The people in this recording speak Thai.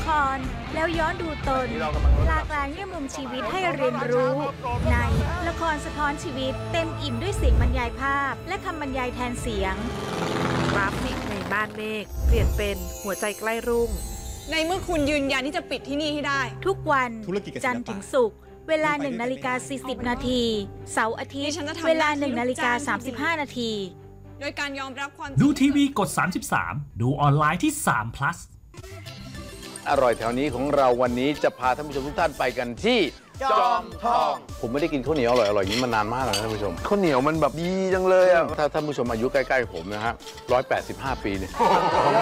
ครแล้วย้อนดูตนหลากหลายแง่มุมชีวิตให้เรียนรู้ ในละครสะท้อนชีวิตเต็มอิ่มด้วยเสียงบรรยายภาพและคำบรรยายแทนเสียงกราฟิกในบ้านเมฆเปลี่ยนเป็นหัวใจใกล้รุ่งในเมื่อคุณยืนยันที่จะปิดที่นี่ให้ได้ทุกวันจันทร์ถึงศุกร์เวลา 1:40 นาทีเสาร์อาทิตย์เวลา 1:35 นาทีโดยการยอมรับความดูทีวีกด 33 ดูออนไลน์ที่3 plus อร่อยแถวนี้ของเราวันนี้จะพาท่านผู้ชมทุกท่านไปกันที่จอมทองผมไม่ได้กินข้าวเหนียวอร่อยๆอย่างนี้มานานมากแล้วท่านผู้ชมข้าวเหนียวมันแบบดีจังเลยอ่ะถ้าท่านผู้ชมอายุใกล้ๆผมนะฮะ185 ปีเนี่ย